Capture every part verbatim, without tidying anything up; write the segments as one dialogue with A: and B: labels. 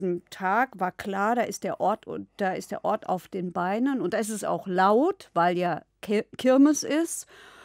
A: nächsten Tag war klar, da ist der Ort, da ist der Ort auf den Beinen und da ist es auch laut, weil ja Kirmes ist.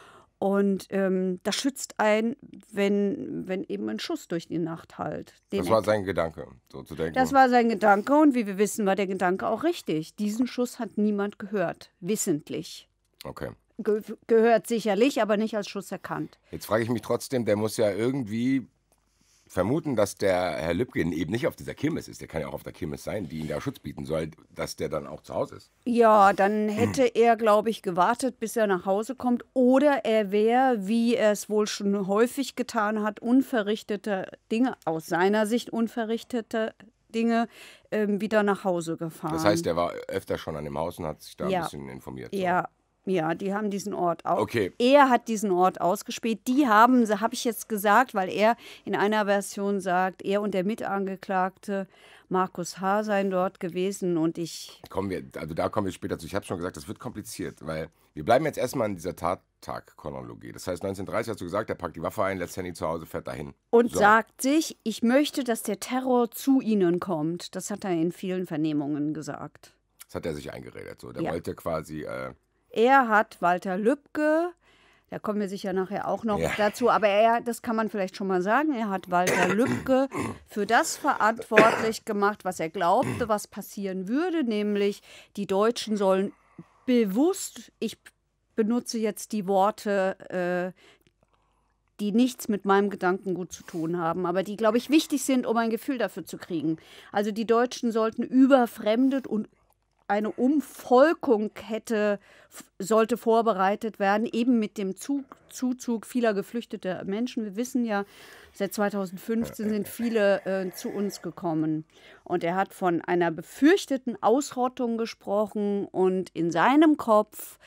A: Und ähm, das schützt ein, wenn, wenn eben ein Schuss durch die Nacht hallt. Den
B: das war sein Gedanke, so zu denken.
A: Das war sein Gedanke und wie wir wissen, war der Gedanke auch richtig. Diesen Schuss hat niemand gehört, wissentlich.
B: Okay.
A: Ge gehört sicherlich, aber nicht als Schuss erkannt.
B: Jetzt frage ich mich trotzdem, der muss ja irgendwie vermuten, dass der Herr Lübcke eben nicht auf dieser Kirmes ist. Der kann ja auch auf der Kirmes sein, die ihm da Schutz bieten soll, dass der dann auch zu Hause ist.
A: Ja, dann hätte er, glaube ich, gewartet, bis er nach Hause kommt. Oder er wäre, wie er es wohl schon häufig getan hat, unverrichtete Dinge, aus seiner Sicht unverrichtete Dinge, ähm, wieder nach Hause gefahren.
B: Das heißt, er war öfter schon an dem Haus und hat sich da
A: ja.
B: ein bisschen informiert. So.
A: Ja. Ja, die haben diesen Ort auch.
B: Okay.
A: Er hat diesen Ort ausgespäht. Die haben, habe ich jetzt gesagt, weil er in einer Version sagt, er und der Mitangeklagte Markus H. seien dort gewesen und ich.
B: Kommen wir, also da kommen wir später zu. Ich habe schon gesagt, das wird kompliziert, weil wir bleiben jetzt erstmal in dieser Tattag-Chronologie. Das heißt, neunzehnhundertdreißig hast du gesagt, er packt die Waffe ein, lässt Henny zu Hause, fährt dahin.
A: Und
B: so.
A: sagt sich, ich möchte, dass der Terror zu ihnen kommt. Das hat er in vielen Vernehmungen gesagt.
B: Das hat er sich eingeredet. So. Der
A: ja.
B: wollte quasi. Äh,
A: Er hat Walter Lübcke, da kommen wir sicher nachher auch noch ja. dazu, aber er, das kann man vielleicht schon mal sagen, er hat Walter Lübcke für das verantwortlich gemacht, was er glaubte, was passieren würde, nämlich die Deutschen sollen bewusst, ich benutze jetzt die Worte, äh, die nichts mit meinem Gedankengut zu tun haben, aber die, glaube ich, wichtig sind, um ein Gefühl dafür zu kriegen. Also die Deutschen sollten überfremdet und eine Umvolkung hätte, sollte vorbereitet werden, eben mit dem Zug, Zuzug vieler geflüchteter Menschen. Wir wissen ja, seit zweitausendfünfzehn sind viele äh, zu uns gekommen. Und er hat von einer befürchteten Ausrottung gesprochen. Und in seinem Kopf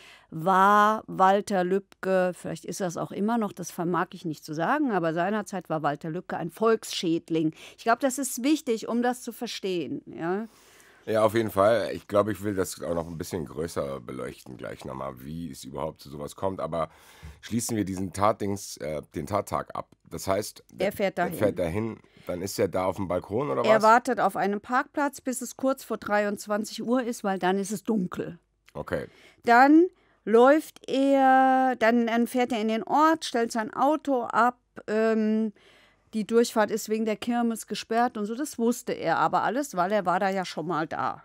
A: war Walter Lübcke, vielleicht ist das auch immer noch, das vermag ich nicht zu sagen, aber seinerzeit war Walter Lübcke ein Volksschädling. Ich glaube, das ist wichtig, um das zu verstehen, ja.
B: Ja, auf jeden Fall. Ich glaube, ich will das auch noch ein bisschen größer beleuchten gleich nochmal, wie es überhaupt zu sowas kommt. Aber schließen wir diesen Tatdings, äh, den Tattag ab. Das heißt,
A: er fährt dahin.
B: Er fährt dahin, dann ist er da auf dem Balkon oder was?
A: Er wartet auf einem Parkplatz, bis es kurz vor dreiundzwanzig Uhr ist, weil dann ist es dunkel.
B: Okay.
A: Dann läuft er, dann, dann fährt er in den Ort, stellt sein Auto ab, ähm, die Durchfahrt ist wegen der Kirmes gesperrt und so, das wusste er aber alles, weil er war da ja schon mal da,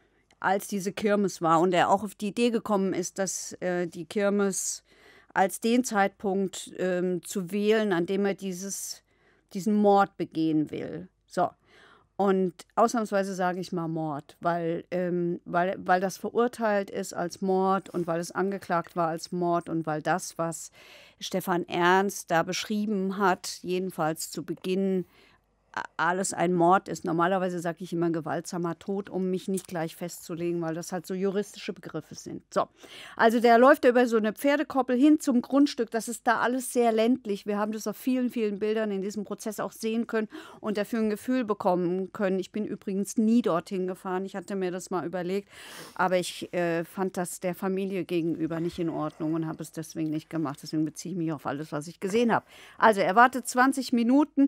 A: als diese Kirmes war. Und er auch auf die Idee gekommen ist, dass äh, die Kirmes als den Zeitpunkt ähm, zu wählen, an dem er dieses, diesen Mord begehen will. So. Und ausnahmsweise sage ich mal Mord, weil, ähm, weil, weil das verurteilt ist als Mord und weil es angeklagt war als Mord und weil das, was Stefan Ernst da beschrieben hat, jedenfalls zu Beginn, alles ein Mord ist. Normalerweise sage ich immer gewaltsamer Tod, um mich nicht gleich festzulegen, weil das halt so juristische Begriffe sind. So, also der läuft über so eine Pferdekoppel hin zum Grundstück. Das ist da alles sehr ländlich. Wir haben das auf vielen, vielen Bildern in diesem Prozess auch sehen können und dafür ein Gefühl bekommen können. Ich bin übrigens nie dorthin gefahren. Ich hatte mir das mal überlegt, aber ich äh, fand das der Familie gegenüber nicht in Ordnung und habe es deswegen nicht gemacht. Deswegen beziehe ich mich auf alles, was ich gesehen habe. Also er wartet zwanzig Minuten.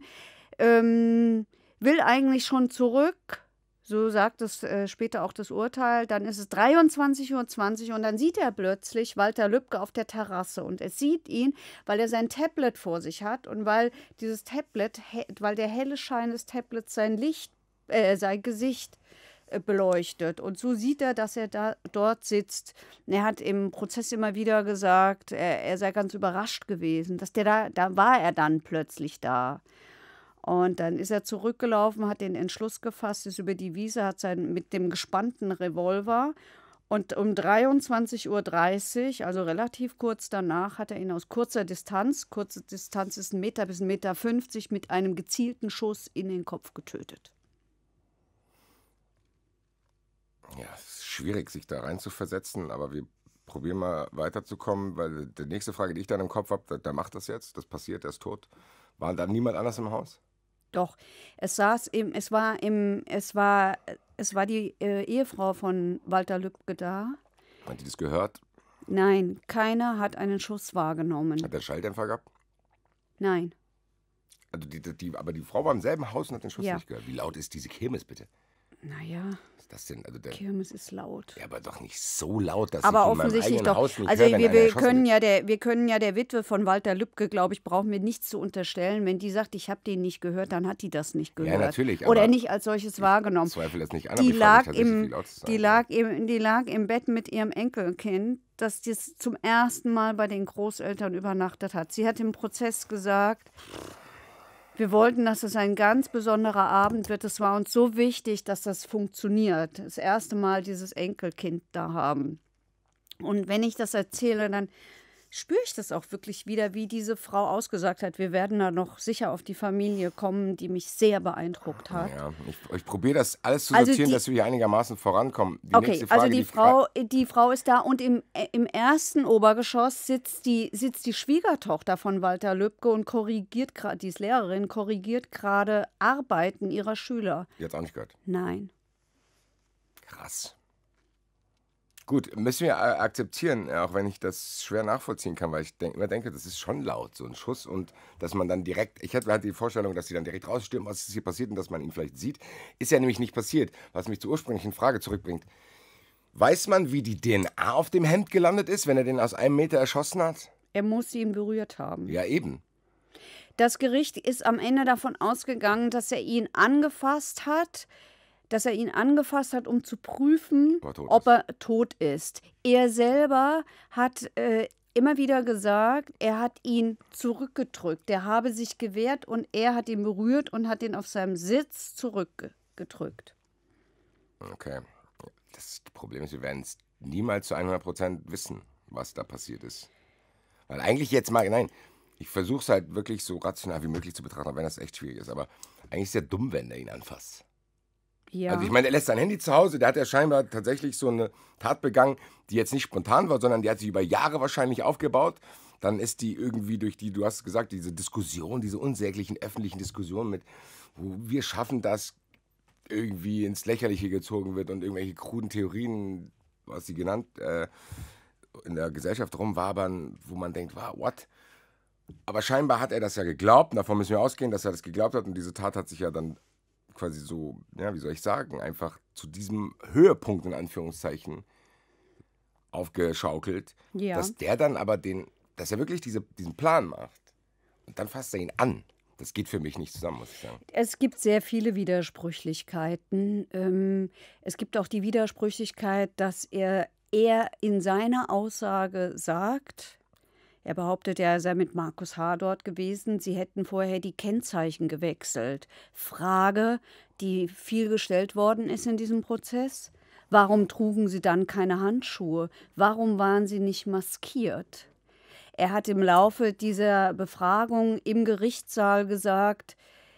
A: Ähm, will eigentlich schon zurück, so sagt es äh, später auch das Urteil, dann ist es dreiundzwanzig Uhr zwanzig und dann sieht er plötzlich Walter Lübcke auf der Terrasse und er sieht ihn, weil er sein Tablet vor sich hat und weil dieses Tablet, weil der helle Schein des Tablets sein Licht, äh, sein Gesicht äh, beleuchtet und so sieht er, dass er da dort sitzt. Er hat im Prozess immer wieder gesagt, er, er sei ganz überrascht gewesen, dass der da, da war er dann plötzlich da. Und dann ist er zurückgelaufen, hat den Entschluss gefasst, ist über die Wiese, hat sein mit dem gespannten Revolver. Und um dreiundzwanzig Uhr dreißig, also relativ kurz danach, hat er ihn aus kurzer Distanz, kurze Distanz ist ein Meter bis ein Meter fünfzig, mit einem gezielten Schuss in den Kopf getötet.
B: Ja, es ist schwierig, sich da rein zu versetzen, aber wir probieren mal weiterzukommen, weil die nächste Frage, die ich dann im Kopf habe, der macht das jetzt, das passiert, er ist tot. War da niemand anders im Haus?
A: Doch, es saß im, es war im, es war, es war die äh, Ehefrau von Walter Lübcke da.
B: Hat die das gehört?
A: Nein, keiner hat einen Schuss wahrgenommen.
B: Hat der Schalldämpfer gehabt?
A: Nein.
B: Also die, die, aber die Frau war im selben Haus und hat den Schuss
A: ja.
B: nicht gehört. Wie laut ist diese Kirmes bitte?
A: Naja,
B: Was ist das denn? Also der,
A: Kirmes ist laut.
B: ja, aber doch nicht so laut, dass
A: Aber
B: ich in meinem
A: offensichtlich
B: eigenen
A: doch.
B: Haus nicht
A: Also
B: höre, wenn
A: wir,
B: einer
A: wir,
B: erschossen
A: können
B: wird.
A: ja der, wir können ja der Witwe von Walter Lübcke, glaube ich, brauchen wir nichts zu unterstellen. Wenn die sagt, ich habe den nicht gehört, dann hat die das nicht gehört.
B: Ja, natürlich,
A: Oder
B: aber
A: nicht als solches wahrgenommen.
B: Ich zweifle das nicht an,
A: Die
B: aber ich frage
A: lag,
B: mich tatsächlich, wie
A: im,
B: laut es sein
A: die,
B: kann.
A: lag im, die lag im Bett mit ihrem Enkelkind, das das zum ersten Mal bei den Großeltern übernachtet hat. Sie hat im Prozess gesagt, wir wollten, dass es ein ganz besonderer Abend wird. Es war uns so wichtig, dass das funktioniert. Das erste Mal dieses Enkelkind da haben. Und wenn ich das erzähle, dann spüre ich das auch wirklich wieder, wie diese Frau ausgesagt hat. Wir werden da noch sicher auf die Familie kommen, die mich sehr beeindruckt hat.
B: Ja, ich, ich probiere das alles zu
A: Also
B: sortieren,
A: die-
B: dass wir hier einigermaßen vorankommen. Die
A: Okay,
B: nächste Frage,
A: also die,
B: die
A: Frau, die Frau ist da und im, äh, im ersten Obergeschoss sitzt die, sitzt die Schwiegertochter von Walter Lübcke und korrigiert gerade, die ist Lehrerin, korrigiert gerade Arbeiten ihrer Schüler.
B: Die hat es auch nicht gehört.
A: Nein.
B: Krass. Gut, müssen wir äh, akzeptieren, äh, auch wenn ich das schwer nachvollziehen kann, weil ich denk, immer denke, das ist schon laut, so ein Schuss, und dass man dann direkt, ich hätte halt die Vorstellung, dass sie dann direkt rausstürmen, was ist hier passiert, und dass man ihn vielleicht sieht. Ist ja nämlich nicht passiert, was mich zur ursprünglichen Frage zurückbringt. Weiß man, wie die D N A auf dem Hemd gelandet ist, wenn er den aus einem Meter erschossen hat?
A: Er muss ihn berührt haben.
B: Ja, eben.
A: Das Gericht ist am Ende davon ausgegangen, dass er ihn angefasst hat, dass er ihn angefasst hat, um zu prüfen,
B: Ob er tot
A: ob
B: ist.
A: er tot ist. Er selber hat äh, immer wieder gesagt, er hat ihn zurückgedrückt. Er habe sich gewehrt und er hat ihn berührt und hat ihn auf seinem Sitz zurückgedrückt.
B: Okay. Das Problem ist, wir werden es niemals zu hundert Prozent wissen, was da passiert ist. Weil eigentlich jetzt mal, nein, ich versuche es halt wirklich so rational wie möglich zu betrachten, auch wenn das echt schwierig ist. Aber eigentlich ist er dumm, wenn er ihn anfasst.
A: Ja.
B: Also ich meine, er lässt sein Handy zu Hause, der hat ja scheinbar tatsächlich so eine Tat begangen, die jetzt nicht spontan war, sondern die hat sich über Jahre wahrscheinlich aufgebaut. Dann ist die irgendwie durch die, du hast gesagt, diese Diskussion, diese unsäglichen öffentlichen Diskussionen mit, wo wir schaffen das, irgendwie ins Lächerliche gezogen wird und irgendwelche kruden Theorien, was sie genannt, äh, in der Gesellschaft rumwabern, wo man denkt, wow, what? Aber scheinbar hat er das ja geglaubt, und davon müssen wir ausgehen, dass er das geglaubt hat, und diese Tat hat sich ja dann quasi so, ja, wie soll ich sagen, einfach zu diesem Höhepunkt in Anführungszeichen aufgeschaukelt,
A: Ja.
B: dass der dann aber den, dass er wirklich diese, diesen Plan macht und dann fasst er ihn an. Das geht für mich nicht zusammen, muss ich sagen.
A: Es gibt sehr viele Widersprüchlichkeiten. Ähm, es gibt auch die Widersprüchlichkeit, dass er, er in seiner Aussage sagt, er behauptet, er sei mit Markus H. dort gewesen, sie hätten vorher die Kennzeichen gewechselt. Frage, die viel gestellt worden ist in diesem Prozess: Warum trugen sie dann keine Handschuhe? Warum waren sie nicht maskiert? Er hat im Laufe dieser Befragung im Gerichtssaal gesagt,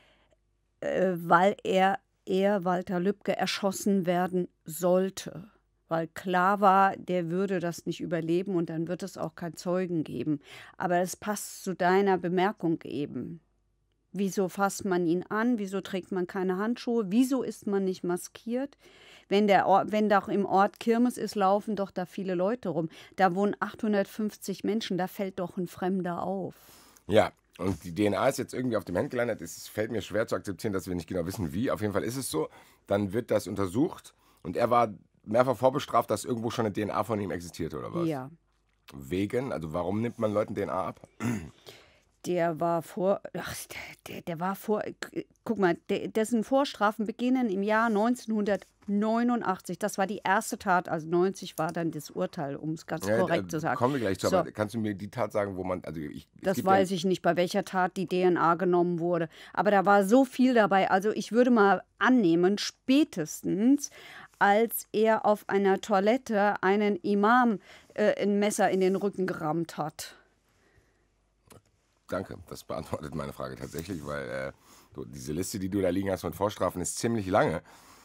A: äh, weil er, er, Walter Lübcke, erschossen werden sollte. Weil klar war, der würde das nicht überleben und dann wird es auch keinen Zeugen geben. Aber es passt zu deiner Bemerkung eben. Wieso fasst man ihn an? Wieso trägt man keine Handschuhe? Wieso ist man nicht maskiert? Wenn, der Ort, wenn doch im Ort Kirmes ist, laufen doch da viele Leute rum. Da wohnen achthundertfünfzig Menschen, da fällt doch ein Fremder auf.
B: Ja, und die D N A ist jetzt irgendwie auf dem Hemd gelandet. Es fällt mir schwer zu akzeptieren, dass wir nicht genau wissen, wie. Auf jeden Fall ist es so. Dann wird das untersucht, und er war mehrfach vorbestraft, dass irgendwo schon eine D N A von ihm existierte, oder was?
A: Ja.
B: Wegen? Also warum nimmt man Leuten D N A ab?
A: Der war vor, ach, der, der war vor, guck mal, der, dessen Vorstrafen beginnen im Jahr neunzehnhundertneunundachtzig. Das war die erste Tat, also neunzig war dann das Urteil, um es ganz
B: Ja,
A: korrekt
B: äh,
A: zu sagen.
B: Kommen wir gleich zu,
A: So.
B: aber kannst du mir die Tat sagen, wo man, also ich, es
A: Das
B: gibt
A: weiß
B: ja,
A: ich nicht, bei welcher Tat die D N A genommen wurde. Aber da war so viel dabei. Also ich würde mal annehmen, spätestens als er auf einer Toilette einen Imam äh, ein Messer in den Rücken gerammt hat.
B: Danke, das beantwortet meine Frage tatsächlich, weil äh, du, diese Liste, die du da liegen hast von Vorstrafen, ist ziemlich lange.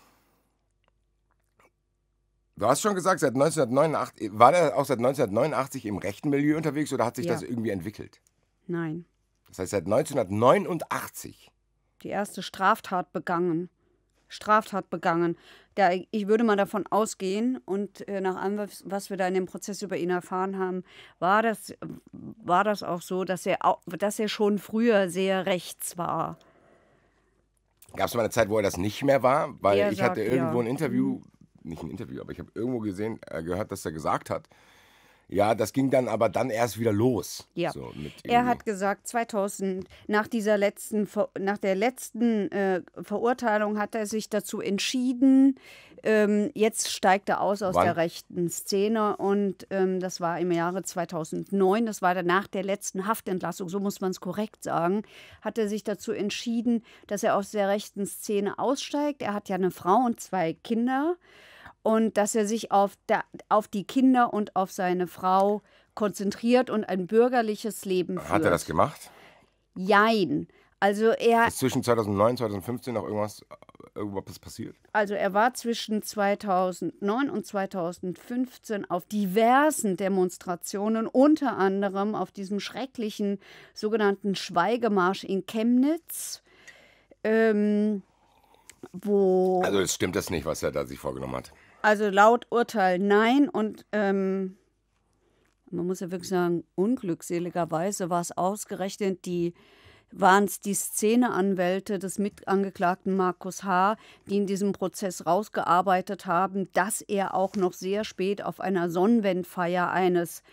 B: Du hast schon gesagt, seit neunzehnhundertneunundachtzig, war der auch seit neunzehnhundertneunundachtzig im rechten Milieu unterwegs, oder hat sich
A: Ja.
B: das irgendwie entwickelt?
A: Nein,
B: Das heißt, seit neunzehnhundertneunundachtzig.
A: die erste Straftat begangen. Straftat begangen. Da, ich würde mal davon ausgehen, und äh, nach allem, was, was wir da in dem Prozess über ihn erfahren haben, war das, war das auch so, dass er, au- dass er schon früher sehr rechts war.
B: Gab es mal eine Zeit, wo er das nicht mehr war? Weil
A: Er
B: ich
A: sagt,
B: hatte irgendwo
A: ja.
B: ein Interview, nicht ein Interview, aber ich habe irgendwo gesehen, äh, gehört, dass er gesagt hat, ja, das ging dann aber dann erst wieder los.
A: Ja,
B: So, mit
A: er
B: irgendwie-
A: hat gesagt, zweitausend, nach dieser letzten, Ver- nach der letzten äh, Verurteilung hat er sich dazu entschieden, ähm, jetzt steigt er aus aus
B: Wann?
A: der rechten Szene und ähm, das war im Jahre zweitausendneun, das war dann nach der letzten Haftentlassung, so muss man es korrekt sagen, hat er sich dazu entschieden, dass er aus der rechten Szene aussteigt. Er hat ja eine Frau und zwei Kinder. Und dass er sich auf, der, auf die Kinder und auf seine Frau konzentriert und ein bürgerliches Leben führt.
B: Hat er das gemacht?
A: Jein. Also er,
B: Ist zwischen zweitausendneun und zweitausendfünfzehn noch irgendwas, irgendwas passiert?
A: also er war zwischen zweitausendneun und zweitausendfünfzehn auf diversen Demonstrationen, unter anderem auf diesem schrecklichen sogenannten Schweigemarsch in Chemnitz, ähm, wo...
B: Also es stimmt das nicht, was er da sich vorgenommen hat.
A: Also laut Urteil nein und ähm, man muss ja wirklich sagen, unglückseligerweise war es ausgerechnet die, waren es die Szeneanwälte des Mitangeklagten Markus H., die in diesem Prozess rausgearbeitet haben, dass er auch noch sehr spät auf einer Sonnenwendfeier eines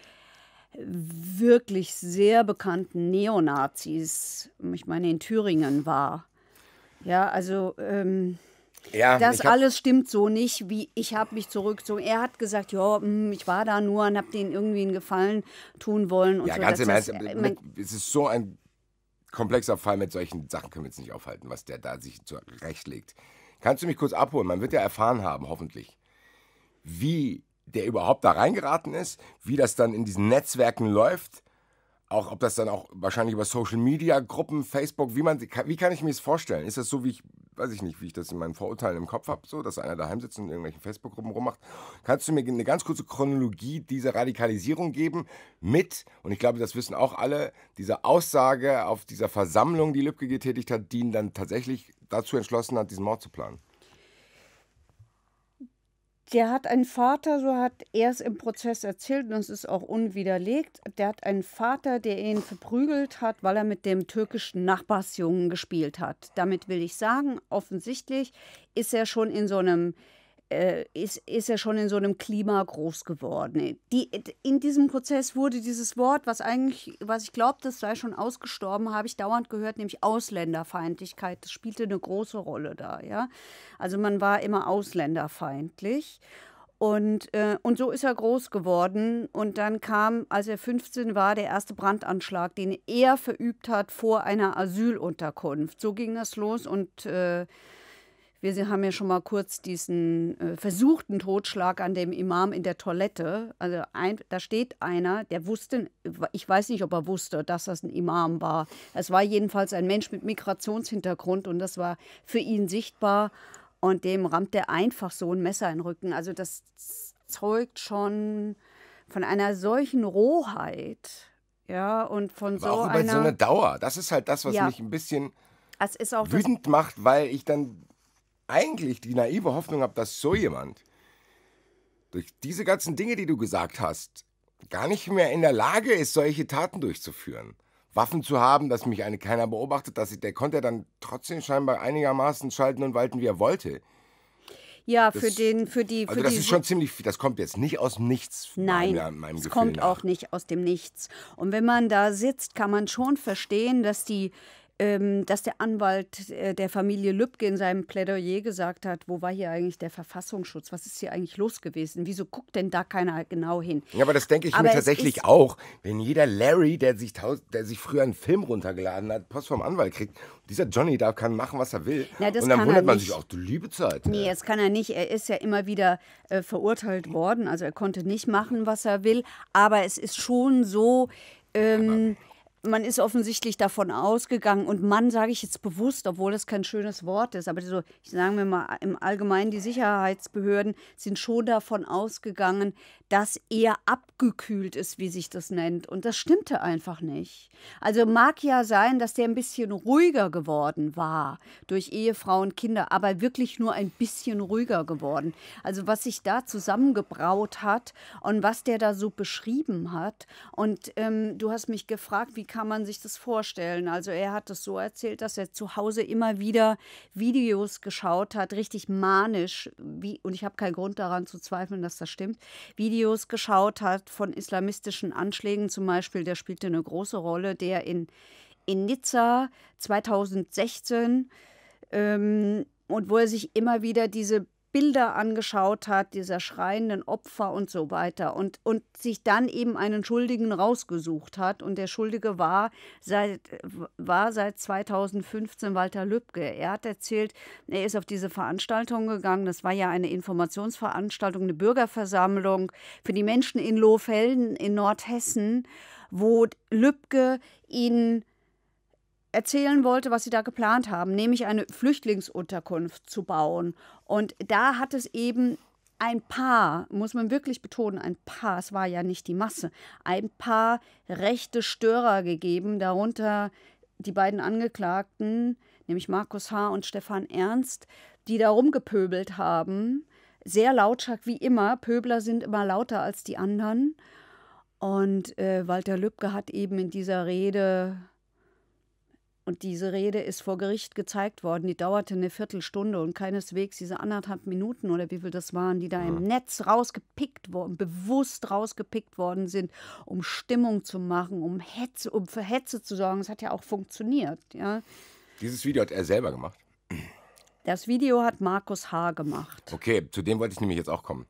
A: wirklich sehr bekannten Neonazis, ich meine in Thüringen war. Ja, also... Ähm,
B: Ja,
A: Das
B: ich hab,
A: alles stimmt so nicht, wie ich habe mich zurückgezogen. Er hat gesagt, ja, hm, ich war da nur und habe denen irgendwie einen Gefallen tun wollen. Und
B: ja,
A: so.
B: ganz
A: Das
B: im Ernst,
A: heißt, äh,
B: mit,
A: man-
B: es ist so ein komplexer Fall, mit solchen Sachen können wir jetzt nicht aufhalten, was der da sich zurechtlegt. Kannst du mich kurz abholen? Man wird ja erfahren haben, hoffentlich, wie der überhaupt da reingeraten ist, wie das dann in diesen Netzwerken läuft, auch ob das dann auch wahrscheinlich über Social Media, Gruppen, Facebook, wie man, wie kann ich mir das vorstellen? Ist das so, wie ich, weiß ich nicht, wie ich das in meinen Vorurteilen im Kopf habe, so, dass einer daheim sitzt und in irgendwelchen Facebook-Gruppen rummacht? Kannst du mir eine ganz kurze Chronologie dieser Radikalisierung geben mit, und ich glaube, das wissen auch alle, dieser Aussage auf dieser Versammlung, die Lübcke getätigt hat, die ihn dann tatsächlich dazu entschlossen hat, diesen Mord zu planen?
A: Der hat einen Vater, so hat er es im Prozess erzählt, und das ist auch unwiderlegt. Der hat einen Vater, der ihn verprügelt hat, weil er mit dem türkischen Nachbarsjungen gespielt hat. Damit will ich sagen, offensichtlich ist er schon in so einem äh, ist, ist er schon in so einem Klima groß geworden. Die, in diesem Prozess wurde dieses Wort, was eigentlich, was ich glaube, das sei schon ausgestorben, habe ich dauernd gehört, nämlich Ausländerfeindlichkeit. Das spielte eine große Rolle da, ja. Also man war immer ausländerfeindlich. Und, äh, und so ist er groß geworden. Und dann kam, als er fünfzehn war, der erste Brandanschlag, den er verübt hat vor einer Asylunterkunft. So ging das los und äh, wir haben ja schon mal kurz diesen äh, versuchten Totschlag an dem Imam in der Toilette. Also ein, da steht einer, der wusste, ich weiß nicht, ob er wusste, dass das ein Imam war. Es war jedenfalls ein Mensch mit Migrationshintergrund und das war für ihn sichtbar. Und dem rammt er einfach so ein Messer in den Rücken. Also das zeugt schon von einer solchen Rohheit. Ja, und von
B: Aber
A: so
B: auch über
A: einer...
B: so eine Dauer. Das ist halt das, was
A: Ja.
B: mich ein bisschen
A: Es ist auch das,
B: wütend macht, weil ich dann eigentlich die naive Hoffnung habe, dass so jemand durch diese ganzen Dinge, die du gesagt hast, gar nicht mehr in der Lage ist, solche Taten durchzuführen. Waffen zu haben, dass mich eine, keiner beobachtet, dass ich, der konnte dann trotzdem scheinbar einigermaßen schalten und walten, wie er wollte.
A: ja,
B: Das-
A: für den, für die... Für
B: Also das
A: die,
B: ist schon ziemlich, das kommt jetzt nicht aus dem Nichts.
A: Nein,
B: meiner- meinem
A: es
B: Gefühl
A: kommt
B: nach.
A: auch nicht aus dem Nichts. Und wenn man da sitzt, kann man schon verstehen, dass die, ähm, dass der Anwalt äh, der Familie Lübcke in seinem Plädoyer gesagt hat, wo war hier eigentlich der Verfassungsschutz? Was ist hier eigentlich los gewesen? Wieso guckt denn da keiner genau hin?
B: Ja, aber das denke ich
A: Aber
B: mir
A: es
B: tatsächlich
A: ist-
B: auch, wenn jeder Larry, der sich, taus- der sich früher einen Film runtergeladen hat, Post vom Anwalt kriegt, dieser Johnny da kann machen, was er will.
A: Na, das
B: und dann
A: kann
B: wundert
A: er
B: man
A: nicht.
B: sich auch, du liebe Zeit.
A: Nee,
B: äh.
A: das kann er nicht. Er ist ja immer wieder äh, verurteilt worden. Also er konnte nicht machen, was er will. Aber es ist schon so, ähm, man ist offensichtlich davon ausgegangen, und Mann sage ich jetzt bewusst, obwohl das kein schönes Wort ist, aber so, sagen wir mal, im Allgemeinen die Sicherheitsbehörden sind schon davon ausgegangen, dass er abgekühlt ist, wie sich das nennt. Und das stimmte einfach nicht. Also mag ja sein, dass der ein bisschen ruhiger geworden war durch Ehefrau und Kinder, aber wirklich nur ein bisschen ruhiger geworden. Also was sich da zusammengebraut hat und was der da so beschrieben hat. Und ähm, du hast mich gefragt, wie kann man sich das vorstellen? Also er hat es so erzählt, dass er zu Hause immer wieder Videos geschaut hat, richtig manisch, wie, und ich habe keinen Grund daran zu zweifeln, dass das stimmt, Videos geschaut hat von islamistischen Anschlägen, zum Beispiel, der spielte eine große Rolle, der in, in Nizza zweitausendsechzehn, ähm, und wo er sich immer wieder diese Bilder angeschaut hat, dieser schreienden Opfer und so weiter und, und sich dann eben einen Schuldigen rausgesucht hat. Und der Schuldige war seit, war seit zweitausendfünfzehn Walter Lübcke. Er hat erzählt, er ist auf diese Veranstaltung gegangen. Das war ja eine Informationsveranstaltung, eine Bürgerversammlung für die Menschen in Lohfelden in Nordhessen, wo Lübcke ihn erzählen wollte, was sie da geplant haben, nämlich eine Flüchtlingsunterkunft zu bauen. Und da hat es eben ein paar, muss man wirklich betonen, ein paar, es war ja nicht die Masse, ein paar rechte Störer gegeben, darunter die beiden Angeklagten, nämlich Markus H. und Stefan Ernst, die da rumgepöbelt haben. Sehr lautstark wie immer. Pöbler sind immer lauter als die anderen. Und äh, Walter Lübcke hat eben in dieser Rede... Und diese Rede ist vor Gericht gezeigt worden. Die dauerte eine Viertelstunde und keineswegs diese anderthalb Minuten oder wie viel das waren, die da im Netz rausgepickt worden, bewusst rausgepickt worden sind, um Stimmung zu machen, um Hetze, um für Hetze zu sorgen. Das hat ja auch funktioniert. Ja.
B: Dieses Video hat er selber gemacht?
A: Das Video hat Markus H. gemacht.
B: Okay, zu dem wollte ich nämlich jetzt auch kommen.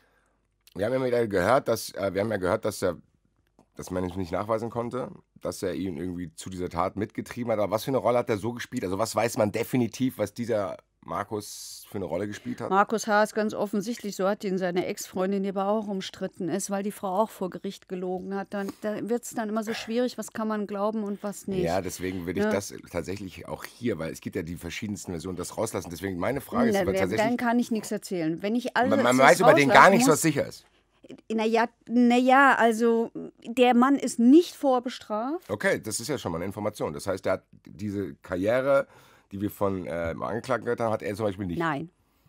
B: Wir haben ja wieder gehört, dass, äh, wir haben ja gehört, dass er dass man es nicht nachweisen konnte, dass er ihn irgendwie zu dieser Tat mitgetrieben hat. Aber was für eine Rolle hat er so gespielt? Also was weiß man definitiv, was dieser Markus für eine Rolle gespielt hat?
A: Markus H. ist ganz offensichtlich, so hat ihn seine Ex-Freundin, die aber auch umstritten ist, weil die Frau auch vor Gericht gelogen hat. Dann, da wird es dann immer so schwierig, was kann man glauben und was nicht.
B: Ja, deswegen würde ich
A: ja.
B: das tatsächlich auch hier, weil es gibt ja die verschiedensten Versionen, das rauslassen. Deswegen meine Frage ist
A: Na,
B: aber tatsächlich...
A: Dann kann ich nichts erzählen. Wenn ich alles
B: man man weiß über den gar nichts, was sicher ist.
A: Naja, naja, also der Mann ist nicht vorbestraft.
B: Okay, das ist ja schon mal eine Information. Das heißt, er hat diese Karriere, die wir von äh, Angeklagten gehört haben, hat er zum Beispiel nicht.
A: Nein.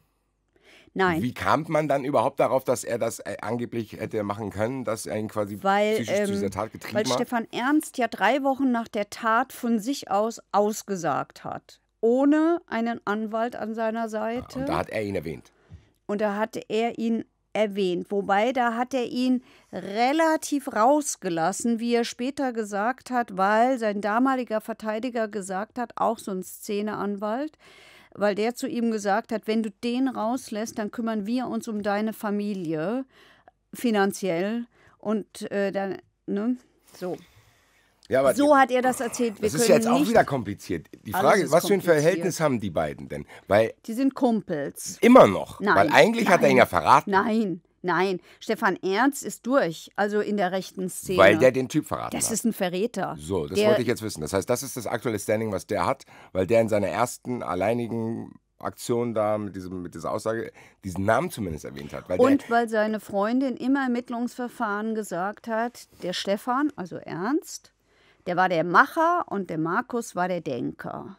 A: Nein.
B: Wie kam man dann überhaupt darauf, dass er das äh, angeblich hätte machen können, dass er ihn quasi
A: weil,
B: psychisch
A: ähm,
B: zu dieser Tat getrieben
A: weil
B: hat? Weil
A: Stefan Ernst ja drei Wochen nach der Tat von sich aus ausgesagt hat. Ohne einen Anwalt an seiner Seite.
B: Und da hat er ihn erwähnt.
A: Und da hatte er ihn erwähnt. Wobei, da hat er ihn relativ rausgelassen, wie er später gesagt hat, weil sein damaliger Verteidiger gesagt hat, auch so ein Szeneanwalt, weil der zu ihm gesagt hat, wenn du den rauslässt, dann kümmern wir uns um deine Familie finanziell und äh, dann, ne, so.
B: Ja, aber
A: so hat er das erzählt. Wir
B: das ist jetzt auch wieder kompliziert. Die Frage ist, was für ein Verhältnis haben die beiden denn? Weil
A: die sind Kumpels.
B: Immer noch.
A: Nein,
B: weil eigentlich
A: nein,
B: hat er ihn ja verraten.
A: Nein, nein. Stefan Ernst ist durch, also in der rechten Szene.
B: Weil der den Typ verraten
A: das
B: hat.
A: Das ist ein Verräter.
B: So, das
A: der,
B: wollte ich jetzt wissen. Das heißt, das ist das aktuelle Standing, was der hat, weil der in seiner ersten alleinigen Aktion da mit, diesem, mit dieser Aussage diesen Namen zumindest erwähnt hat. Weil
A: und
B: der,
A: weil seine Freundin im Ermittlungsverfahren gesagt hat, der Stefan, also Ernst, der war der Macher und der Markus war der Denker.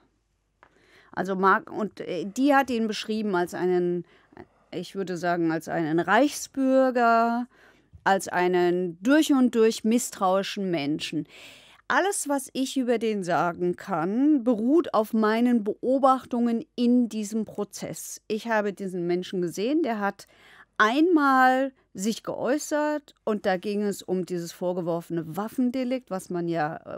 A: Also Mark und die hat ihn beschrieben als einen, ich würde sagen, als einen Reichsbürger, als einen durch und durch misstrauischen Menschen. Alles, was ich über den sagen kann, beruht auf meinen Beobachtungen in diesem Prozess. Ich habe diesen Menschen gesehen, der hat einmal sich geäußert und da ging es um dieses vorgeworfene Waffendelikt, was man ja,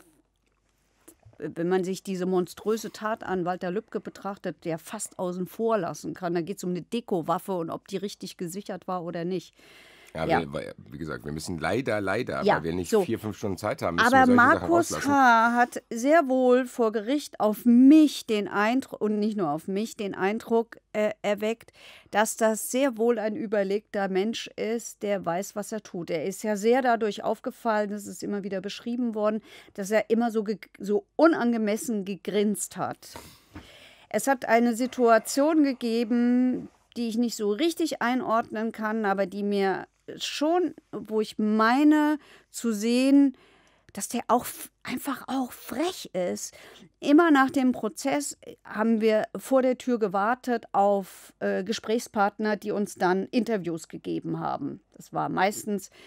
A: wenn man sich diese monströse Tat an Walter Lübcke betrachtet, ja fast außen vor lassen kann. Da geht es um eine Dekowaffe und ob die richtig gesichert war oder nicht.
B: Ja,
A: ja.
B: Wir, wie gesagt, wir müssen leider, leider,
A: ja,
B: weil wir nicht
A: so.
B: vier, fünf Stunden Zeit haben, müssen
A: aber
B: wir solche
A: Markus
B: Sachen rauslassen.
A: H. hat sehr wohl vor Gericht auf mich den Eindruck, und nicht nur auf mich, den Eindruck äh, erweckt, dass das sehr wohl ein überlegter Mensch ist, der weiß, was er tut. Er ist ja sehr dadurch aufgefallen, das ist immer wieder beschrieben worden, dass er immer so, so unangemessen gegrinst hat. Es hat eine Situation gegeben, die ich nicht so richtig einordnen kann, aber die mir schon, wo ich meine zu sehen, dass der auch einfach auch frech ist. Immer nach dem Prozess haben wir vor der Tür gewartet auf äh, Gesprächspartner, die uns dann Interviews gegeben haben. Das war meistens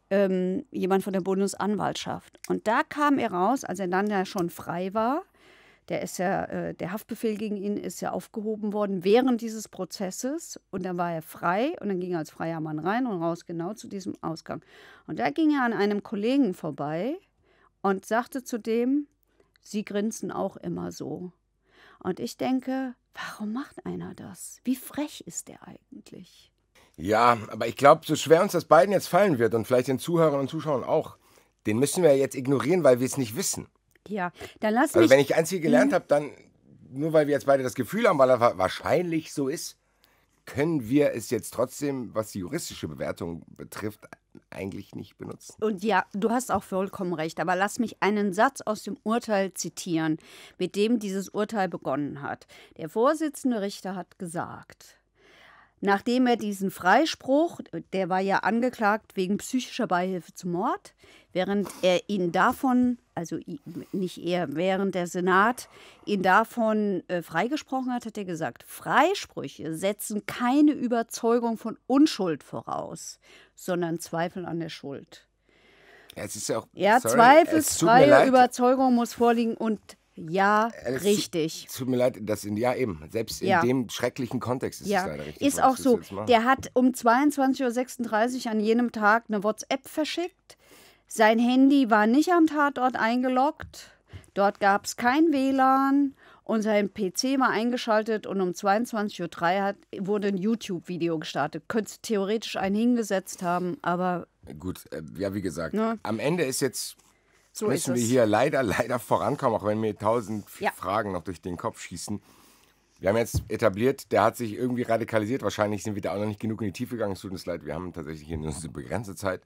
A: ähm, jemand von der Bundesanwaltschaft. Und da kam er raus, als er dann ja schon frei war. Der ist ja, äh, der Haftbefehl gegen ihn ist ja aufgehoben worden während dieses Prozesses. Und dann war er frei und dann ging er als freier Mann rein und raus, genau zu diesem Ausgang. Und da ging er an einem Kollegen vorbei und sagte zu dem, Sie grinsen auch immer so. Und ich denke, warum macht einer das? Wie frech ist der eigentlich?
B: Ja, aber ich glaube, so schwer uns das beiden jetzt fallen wird und vielleicht den Zuhörern und Zuschauern auch, den müssen wir jetzt ignorieren, weil wir es nicht wissen.
A: Ja, dann lass
B: Also
A: mich...
B: wenn ich eins hier gelernt habe, dann, nur weil wir jetzt beide das Gefühl haben, weil er wahrscheinlich so ist, können wir es jetzt trotzdem, was die juristische Bewertung betrifft, eigentlich nicht benutzen.
A: Und ja, du hast auch vollkommen recht, aber lass mich einen Satz aus dem Urteil zitieren, mit dem dieses Urteil begonnen hat. Der Vorsitzende Richter hat gesagt, nachdem er diesen Freispruch, der war ja angeklagt wegen psychischer Beihilfe zum Mord, während er ihn davon, also nicht er, während der Senat ihn davon äh, freigesprochen hat, hat er gesagt, Freisprüche setzen keine Überzeugung von Unschuld voraus, sondern Zweifel an der Schuld.
B: Ja, es ist ja auch,
A: Ja,
B: sorry,
A: zweifelsfreie Überzeugung muss vorliegen und ja,
B: es
A: richtig.
B: Tut, tut mir leid, das in, ja eben, selbst in
A: Ja.
B: dem schrecklichen Kontext ist
A: Ja,
B: es leider richtig.
A: ist
B: was
A: auch
B: du
A: so.
B: jetzt machst.
A: Der hat um zweiundzwanzig Uhr sechsunddreißig an jenem Tag eine WhatsApp verschickt. Sein Handy war nicht am Tatort eingeloggt. Dort gab es kein W L A N und sein P C war eingeschaltet und um zweiundzwanzig Uhr drei hat, wurde ein YouTube-Video gestartet. Könntest theoretisch einen hingesetzt haben, aber
B: Gut, äh, ja, wie gesagt,
A: Ne?
B: am Ende ist jetzt,
A: so
B: müssen
A: ist
B: wir
A: es.
B: hier leider, leider vorankommen, auch wenn mir tausend
A: Ja.
B: Fragen noch durch den Kopf schießen. Wir haben jetzt etabliert, der hat sich irgendwie radikalisiert. Wahrscheinlich sind wir da auch noch nicht genug in die Tiefe gegangen. Es tut uns leid, wir haben tatsächlich hier nur eine begrenzte Zeit.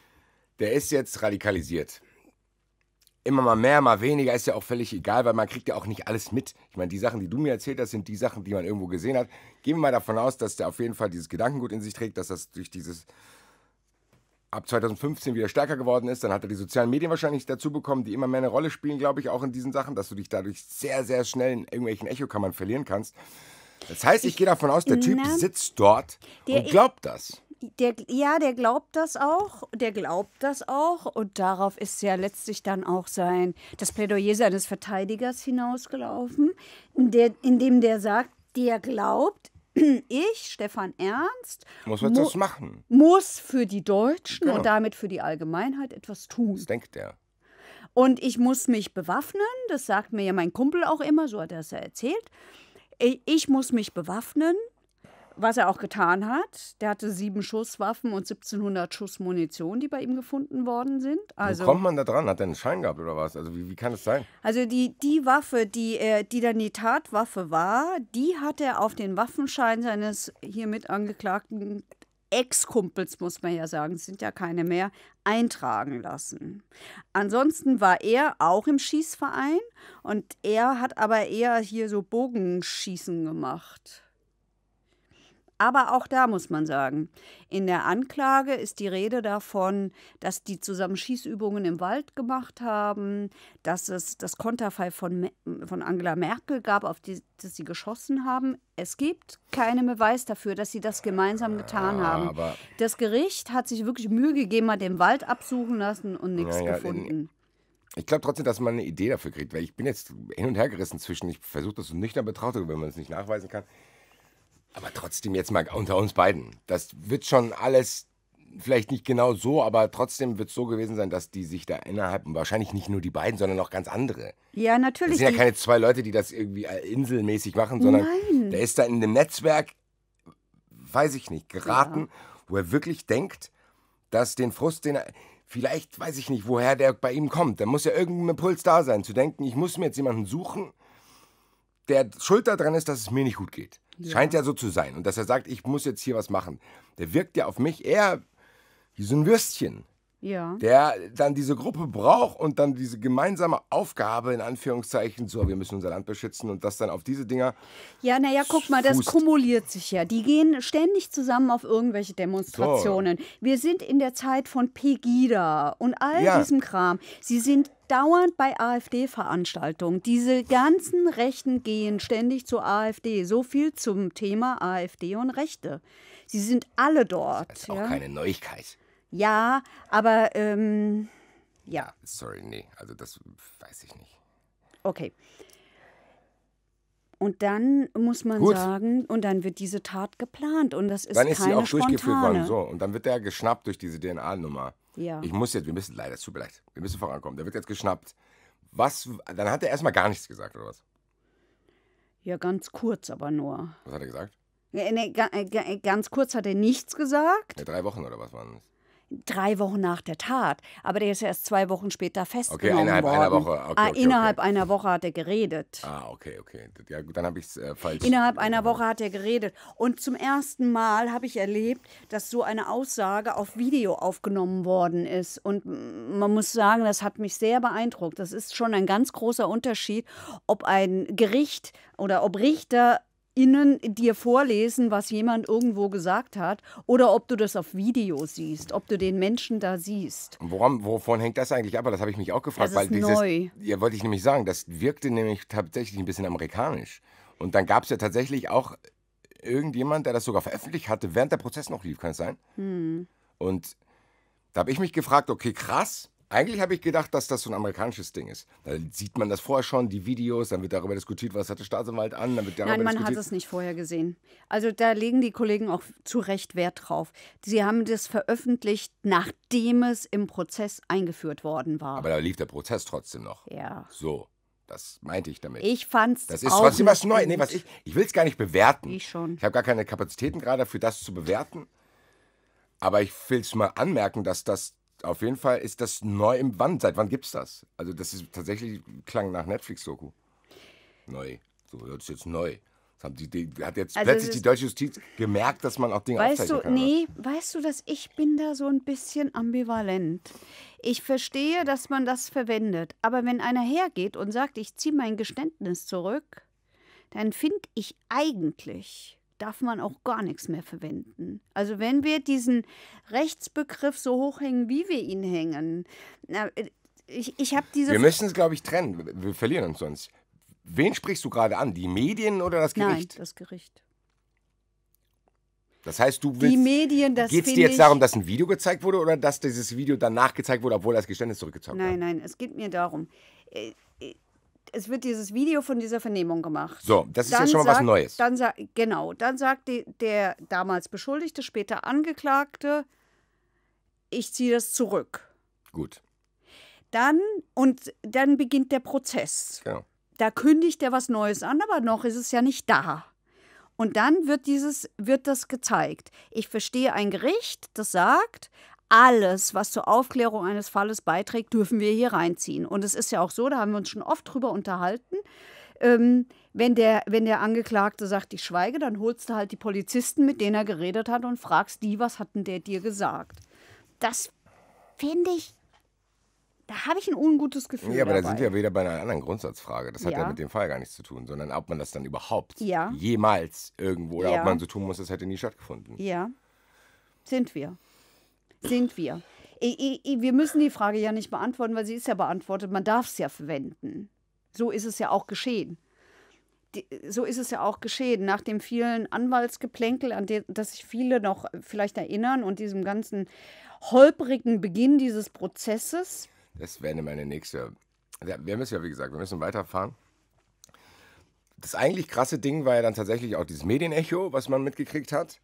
B: Der ist jetzt radikalisiert. Immer mal mehr, mal weniger, ist ja auch völlig egal, weil man kriegt ja auch nicht alles mit. Ich meine, die Sachen, die du mir erzählt hast, sind die Sachen, die man irgendwo gesehen hat. Gehen wir mal davon aus, dass der auf jeden Fall dieses Gedankengut in sich trägt, dass das durch dieses ab zweitausendfünfzehn wieder stärker geworden ist. Dann hat er die sozialen Medien wahrscheinlich dazu bekommen, die immer mehr eine Rolle spielen, glaube ich, auch in diesen Sachen, dass du dich dadurch sehr, sehr schnell in irgendwelchen Echokammern verlieren kannst. Das heißt, ich, ich gehe davon aus, der Typ
A: na,
B: sitzt dort
A: der-
B: und glaubt das.
A: Der, ja, der glaubt das auch, der glaubt das auch und darauf ist ja letztlich dann auch sein, das Plädoyer seines Verteidigers hinausgelaufen, in, der, in dem der sagt, der glaubt, ich, Stefan Ernst,
B: Muss man
A: mu-
B: das machen?
A: muss für die Deutschen
B: Genau.
A: und damit für die Allgemeinheit etwas tun.
B: Das denkt er.
A: Und ich muss mich bewaffnen, das sagt mir ja mein Kumpel auch immer, so hat er es ja erzählt. Ich, ich muss mich bewaffnen, was er auch getan hat. Der hatte sieben Schusswaffen und siebzehnhundert Schuss Munition, die bei ihm gefunden worden sind.
B: Wo
A: Also,
B: kommt man da dran? Hat er einen Schein gehabt oder was? Also wie, wie kann das sein?
A: also die, die Waffe, die, er, die dann die Tatwaffe war, die hat er auf den Waffenschein seines hiermit angeklagten Ex-Kumpels, muss man ja sagen, es sind ja keine mehr, eintragen lassen. Ansonsten war er auch im Schießverein und er hat aber eher hier so Bogenschießen gemacht. Aber auch da muss man sagen, in der Anklage ist die Rede davon, dass die zusammen Schießübungen im Wald gemacht haben, dass es das Konterfei von, Me- von Angela Merkel gab, auf die dass sie geschossen haben. Es gibt keinen Beweis dafür, dass sie das gemeinsam getan haben.
B: aber-
A: Das Gericht hat sich wirklich Mühe gegeben, hat den Wald absuchen lassen und nichts
B: Ja, ja,
A: gefunden.
B: Ich glaube trotzdem, dass man eine Idee dafür kriegt, weil ich bin jetzt hin und her gerissen zwischen, ich versuche das so nüchtern betrachtet, wenn man es nicht nachweisen kann. Aber trotzdem jetzt mal unter uns beiden. Das wird schon alles, vielleicht nicht genau so, aber trotzdem wird es so gewesen sein, dass die sich da innerhalb, und wahrscheinlich nicht nur die beiden, sondern auch ganz andere.
A: Ja,
B: Das
A: natürlich.
B: sind ja
A: die-
B: keine zwei Leute, die das irgendwie inselmäßig machen, sondern
A: Nein.
B: der ist da in einem Netzwerk, weiß ich nicht, geraten, wo er wirklich denkt, dass den Frust, den er, vielleicht weiß ich nicht, woher der bei ihm kommt. Da muss ja irgendein Impuls da sein, zu denken, ich muss mir jetzt jemanden suchen, der schuld daran ist, dass es mir nicht gut geht.
A: Ja.
B: Scheint ja so zu sein. Und dass er sagt, ich muss jetzt hier was machen. Der wirkt ja auf mich eher wie so ein Würstchen,
A: ja.
B: der dann diese Gruppe braucht und dann diese gemeinsame Aufgabe, in Anführungszeichen, so, wir müssen unser Land beschützen und das dann auf diese Dinger.
A: Ja, naja, guck mal, das
B: Fußt.
A: kumuliert sich ja. Die gehen ständig zusammen auf irgendwelche Demonstrationen. Wir sind in der Zeit von Pegida und all
B: Ja.
A: diesem Kram. Sie sind dauernd bei AfD-Veranstaltungen. Diese ganzen Rechten gehen ständig zur AfD. So viel zum Thema AfD und Rechte. Sie sind alle dort.
B: Das ist auch
A: ja?
B: keine Neuigkeit.
A: Ja, aber ähm, ja.
B: Sorry, nee, also das weiß ich nicht.
A: Okay. Und dann muss man
B: Gut.
A: sagen, und dann wird diese Tat geplant und das ist
B: Dann ist
A: keine
B: sie auch durchgeführt
A: spontane.
B: worden. So, und dann wird der geschnappt durch diese D N A-Nummer.
A: Ja.
B: Ich muss jetzt, wir müssen leider, es tut mir leid, wir müssen vorankommen. Der wird jetzt geschnappt. Was, dann hat er erstmal gar nichts gesagt, oder was?
A: Ja, ganz kurz aber nur.
B: Was hat er gesagt?
A: Ja, nee, ga, ga, ganz kurz hat er nichts gesagt.
B: Ja, drei Wochen oder was waren das?
A: Drei Wochen nach der Tat. Aber der ist ja erst zwei Wochen später festgenommen
B: Okay, innerhalb
A: worden.
B: einer Woche. Okay,
A: ah,
B: okay,
A: innerhalb
B: okay.
A: einer Woche hat er geredet.
B: Ah, okay, okay. Ja, gut, dann habe ich es äh, falsch.
A: Innerhalb einer Woche hat er geredet. Und zum ersten Mal habe ich erlebt, dass so eine Aussage auf Video aufgenommen worden ist. Und man muss sagen, das hat mich sehr beeindruckt. Das ist schon ein ganz großer Unterschied, ob ein Gericht oder ob Richter innen dir vorlesen, was jemand irgendwo gesagt hat, oder ob du das auf Video siehst, ob du den Menschen da siehst.
B: Woran, wovon hängt das eigentlich ab? Das habe ich mich auch gefragt.
A: Das
B: weil
A: ist
B: dieses,
A: neu.
B: Ja, wollte ich nämlich sagen, das wirkte nämlich tatsächlich ein bisschen amerikanisch. Und dann gab es ja tatsächlich auch irgendjemand, der das sogar veröffentlicht hatte, während der Prozess noch lief, kann es sein?
A: Hm.
B: Und da habe ich mich gefragt, okay, krass. Eigentlich habe ich gedacht, dass das so ein amerikanisches Ding ist. Da sieht man das vorher schon, die Videos, dann wird darüber diskutiert, was hat der Staatsanwalt an, dann wird darüber
A: Nein, man
B: diskutiert.
A: hat es nicht vorher gesehen. Also da legen die Kollegen auch zu Recht Wert drauf. Sie haben das veröffentlicht, nachdem es im Prozess eingeführt worden war.
B: Aber da lief der Prozess trotzdem noch.
A: Ja.
B: So, das meinte ich damit.
A: Ich fand's
B: Das ist
A: auch
B: trotzdem was
A: nicht
B: Neues.
A: gut.
B: Nee, was ich ich will es gar nicht bewerten.
A: Ich schon.
B: Ich habe gar keine Kapazitäten gerade dafür, das zu bewerten. Aber ich will es mal anmerken, dass das auf jeden Fall ist das neu im Wann. Seit wann gibt's das? Also das ist tatsächlich klang nach Netflix-Doku. Neu. So, das ist jetzt neu. Das haben die, die, hat jetzt
A: Also
B: plötzlich
A: es
B: die
A: ist-
B: deutsche Justiz gemerkt, dass man auch Dinge
A: Weißt
B: aufzeichnen
A: du,
B: kann.
A: nee, weißt du, dass ich bin da so ein bisschen ambivalent. Ich verstehe, dass man das verwendet. Aber wenn einer hergeht und sagt, ich ziehe mein Geständnis zurück, dann finde ich eigentlich, darf man auch gar nichts mehr verwenden. Also wenn wir diesen Rechtsbegriff so hochhängen, wie wir ihn hängen, na, ich, ich habe diese...
B: Wir müssen es, glaube ich, trennen. Wir verlieren uns sonst. Wen sprichst du gerade an? Die Medien oder das
A: Nein,
B: Gericht?
A: das Gericht.
B: Das heißt, du
A: Die
B: willst...
A: Medien, das
B: Geht es
A: finde
B: dir jetzt
A: ich...
B: darum, dass ein Video gezeigt wurde oder dass dieses Video danach gezeigt wurde, obwohl das Geständnis zurückgezogen
A: Nein,
B: wurde?
A: nein, es geht mir darum. äh, äh, Es wird dieses Video von dieser Vernehmung gemacht.
B: So, das ist
A: Dann
B: ja schon mal was
A: sagt-
B: Neues.
A: Dann sa genau, dann sagt die, der damals Beschuldigte, später Angeklagte, ich ziehe das zurück.
B: Gut,
A: Dann, und dann beginnt der Prozess.
B: genau.
A: Da kündigt er was Neues an, aber noch ist es ja nicht da. Und dann wird, dieses, wird das gezeigt. Ich verstehe ein Gericht, das sagt, alles, was zur Aufklärung eines Falles beiträgt, dürfen wir hier reinziehen. Und es ist ja auch so, da haben wir uns schon oft drüber unterhalten, ähm, wenn, der, wenn der Angeklagte sagt, ich schweige, dann holst du halt die Polizisten, mit denen er geredet hat und fragst die, was hat denn der dir gesagt. Das finde ich, da habe ich ein ungutes Gefühl
B: Ja, aber da
A: dabei.
B: sind wir wieder bei einer anderen Grundsatzfrage. Das hat ja.
A: Ja.
B: mit dem Fall gar nichts zu tun, sondern ob man das dann überhaupt
A: Ja.
B: jemals irgendwo oder
A: Ja.
B: ob man so tun muss, das hätte nie stattgefunden.
A: Ja, sind wir. Sind wir. I- I- Wir müssen die Frage ja nicht beantworten, weil sie ist ja beantwortet. Man darf es ja verwenden. So ist es ja auch geschehen. Die, so ist es ja auch geschehen. Nach dem vielen Anwaltsgeplänkel, an de, das sich viele noch vielleicht erinnern und diesem ganzen holprigen Beginn dieses Prozesses.
B: Das wäre meine nächste. Ja, wir müssen ja, wie gesagt, wir müssen weiterfahren. Das eigentlich krasse Ding war ja dann tatsächlich auch dieses Medienecho, was man mitgekriegt hat.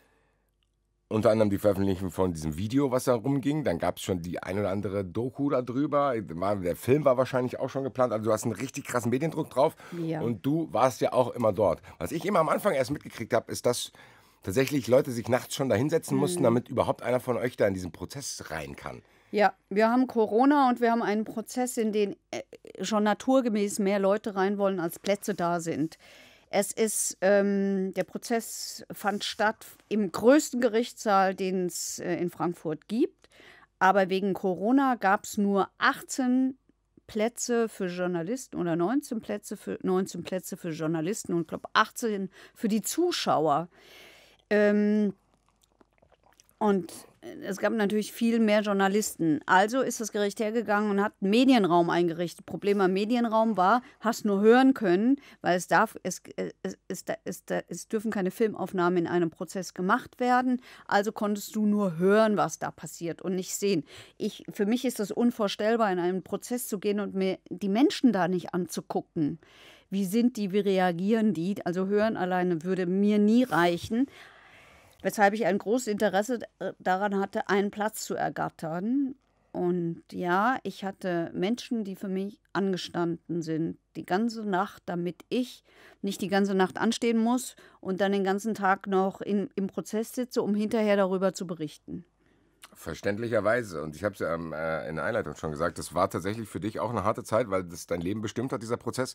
B: Unter anderem die Veröffentlichung von diesem Video, was da rumging. Dann gab es schon die ein oder andere Doku darüber. Der Film war wahrscheinlich auch schon geplant. Also du hast einen richtig krassen Mediendruck drauf.
A: Ja.
B: Und du warst ja auch immer dort. Was ich immer am Anfang erst mitgekriegt habe, ist, dass tatsächlich Leute sich nachts schon da hinsetzen mussten, damit überhaupt einer von euch da in diesen Prozess rein kann.
A: Ja, wir haben Corona und wir haben einen Prozess, in den äh, schon naturgemäß mehr Leute rein wollen, als Plätze da sind. Es ist, ähm, der Prozess fand statt im größten Gerichtssaal, den es äh, in Frankfurt gibt. Aber wegen Corona gab es nur achtzehn Plätze für Journalisten oder neunzehn Plätze für, neunzehn Plätze für Journalisten und ich glaube achtzehn für die Zuschauer. Ähm, Und es gab natürlich viel mehr Journalisten. Also ist das Gericht hergegangen und hat einen Medienraum eingerichtet. Problem am Medienraum war, hast nur hören können, weil es darf, es, es, es, es, es dürfen keine Filmaufnahmen in einem Prozess gemacht werden. Also konntest du nur hören, was da passiert und nicht sehen. Ich, für mich ist das unvorstellbar, in einen Prozess zu gehen und mir die Menschen da nicht anzugucken. Wie sind die, wie reagieren die? Also hören alleine würde mir nie reichen. Weshalb ich ein großes Interesse daran hatte, einen Platz zu ergattern. Und ja, ich hatte Menschen, die für mich angestanden sind, die ganze Nacht, damit ich nicht die ganze Nacht anstehen muss und dann den ganzen Tag noch in, im Prozess sitze, um hinterher darüber zu berichten.
B: Verständlicherweise. Und ich habe es ja ähm, äh, in der Einleitung schon gesagt, das war tatsächlich für dich auch eine harte Zeit, weil das dein Leben bestimmt hat, dieser Prozess.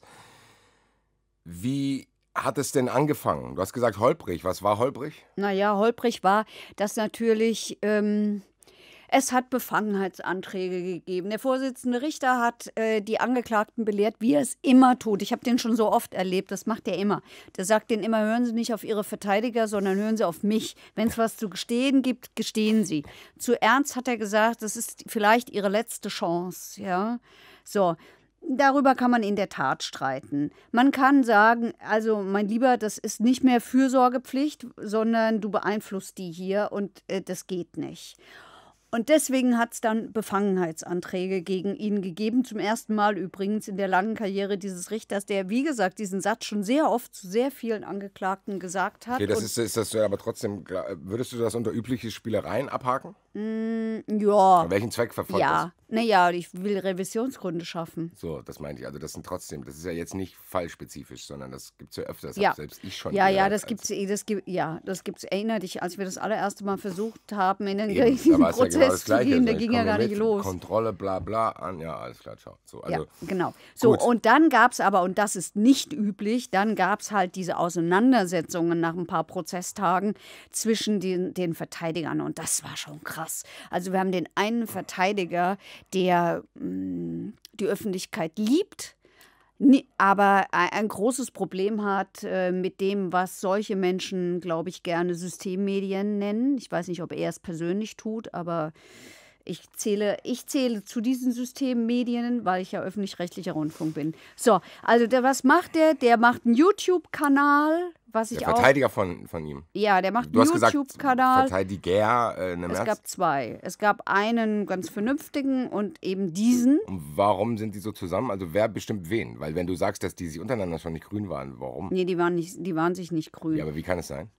B: Wie hat es denn angefangen? Du hast gesagt holprig. Was war holprig?
A: Naja, holprig war, dass natürlich, ähm, es hat Befangenheitsanträge gegeben. Der Vorsitzende Richter hat äh, die Angeklagten belehrt, wie er es immer tut. Ich habe den schon so oft erlebt, das macht er immer. Der sagt denen immer, hören Sie nicht auf Ihre Verteidiger, sondern hören Sie auf mich. Wenn es was zu gestehen gibt, gestehen Sie. Zu Ernst hat er gesagt, das ist vielleicht Ihre letzte Chance. Ja, so. Darüber kann man in der Tat streiten. Man kann sagen, also mein Lieber, das ist nicht mehr Fürsorgepflicht, sondern du beeinflusst die hier und äh, das geht nicht. Und deswegen hat es dann Befangenheitsanträge gegen ihn gegeben. Zum ersten Mal übrigens in der langen Karriere dieses Richters, der, wie gesagt, diesen Satz schon sehr oft zu sehr vielen Angeklagten gesagt hat.
B: Okay, das ist, ist das aber trotzdem, würdest du das unter übliche Spielereien abhaken?
A: Mm, ja.
B: Für welchen Zweck verfolgt
A: ja.
B: das?
A: Naja, ich will Revisionsgründe schaffen.
B: So, das meinte ich. Also das sind trotzdem, das ist ja jetzt nicht fallspezifisch, sondern das gibt es ja öfters.
A: Ja.
B: Selbst ich schon.
A: Ja, ja, das gibt's, das gibt, ja, das gibt's. Erinnere dich, als wir das allererste Mal versucht haben, in den
B: Eben, da war es ja
A: Prozess
B: genau das
A: zu
B: Gleiche.
A: gehen, da
B: Also, ich
A: ging ja
B: komme
A: gar
B: mit,
A: nicht los.
B: Kontrolle, bla bla, an, ja, alles klar, ciao. So, also,
A: Ja, genau. So,
B: gut.
A: und dann gab es aber, und das ist nicht üblich, dann gab es halt diese Auseinandersetzungen nach ein paar Prozesstagen zwischen den, den Verteidigern. Und das war schon krass. Also wir haben den einen Verteidiger, der mh, die Öffentlichkeit liebt, ni- aber ein, ein großes Problem hat äh, mit dem, was solche Menschen, glaube ich, gerne Systemmedien nennen. Ich weiß nicht, ob er es persönlich tut, aber ich zähle, ich zähle zu diesen Systemmedien, weil ich ja öffentlich-rechtlicher Rundfunk bin. So, also der, was macht der? Der macht einen YouTube-Kanal, was ich
B: der
A: auch...
B: Verteidiger von, von ihm.
A: Ja, der macht
B: Du hast
A: einen
B: gesagt,
A: YouTube-Kanal.
B: Verteidiger, äh, eine
A: Es
B: Merz.
A: gab zwei. Es gab einen ganz vernünftigen und eben diesen.
B: Und warum sind die so zusammen? Also wer bestimmt wen? Weil wenn du sagst, dass die sich untereinander schon nicht grün waren, warum?
A: Nee, die waren, nicht, die waren sich nicht grün.
B: Ja, aber wie kann es sein?